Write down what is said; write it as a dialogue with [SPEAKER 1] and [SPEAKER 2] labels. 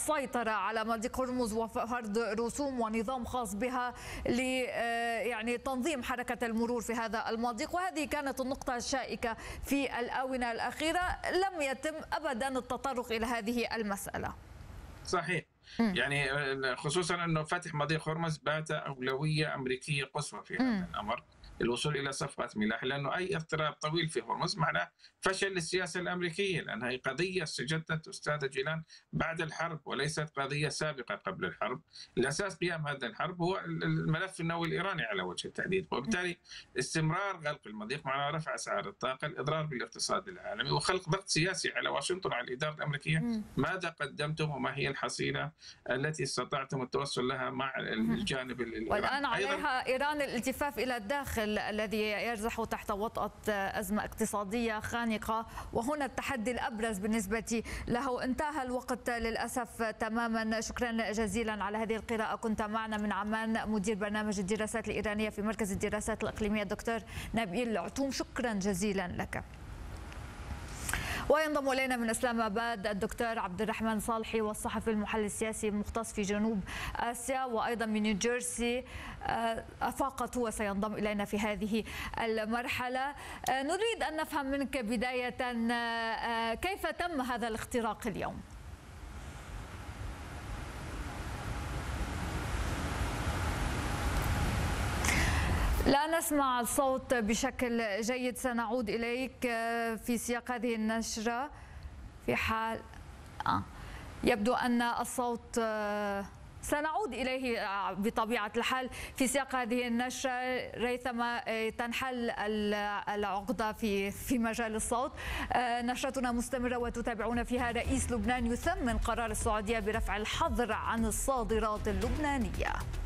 [SPEAKER 1] السيطرة على مضيق هرمز وفرض رسوم ونظام خاص بها ل يعني تنظيم حركة المرور في هذا المضيق، وهذه كانت النقطة الشائكة في الآونة الأخيرة. لم يتم أبدا التطرق إلى هذه المسألة.
[SPEAKER 2] صحيح. يعني خصوصا أنه فتح مضيق هرمز بات أولوية أمريكية قصوى في هذا الأمر، الوصول إلى صفقة ملاحة، لأنه أي اضطراب طويل في هرمز معناه فشل للسياسة الأمريكية، لأنها هي قضية استجدت أستاذة جيلان بعد الحرب وليست قضية سابقة قبل الحرب. الأساس قيام هذا الحرب هو الملف النووي الإيراني على وجه التحديد، وبالتالي استمرار غلق المضيق معناه رفع أسعار الطاقة، الإضرار بالاقتصاد العالمي، وخلق ضغط سياسي على واشنطن وعلى الإدارة الأمريكية. ماذا قدمتم وما هي الحصيلة التي استطعتم التوصل لها مع الجانب الإيراني؟
[SPEAKER 1] والآن عليها إيران الالتفاف إلى الداخل الذي يرزح تحت وطأة أزمة اقتصادية خانقة، وهنا التحدي الأبرز بالنسبة له. انتهى الوقت للأسف تماما. شكرا جزيلا على هذه القراءة. كنت معنا من عمان مدير برنامج الدراسات الإيرانية في مركز الدراسات الإقليمية الدكتور نبيل العتوم، شكرا جزيلا لك. وينضم إلينا من إسلام آباد الدكتور عبد الرحمن صالحي، والصحفي المحلل السياسي المختص في جنوب آسيا، وأيضا من نيوجيرسي فقط هو سينضم إلينا في هذه المرحلة. نريد أن نفهم منك بداية كيف تم هذا الاختراق اليوم؟ لا نسمع الصوت بشكل جيد، سنعود إليك في سياق هذه النشرة في حال يبدو أن الصوت سنعود إليه بطبيعة الحال في سياق هذه النشرة ريثما تنحل العقدة في مجال الصوت. نشرتنا مستمرة وتتابعون فيها رئيس لبنان يثمن قرار السعودية برفع الحظر عن الصادرات اللبنانية.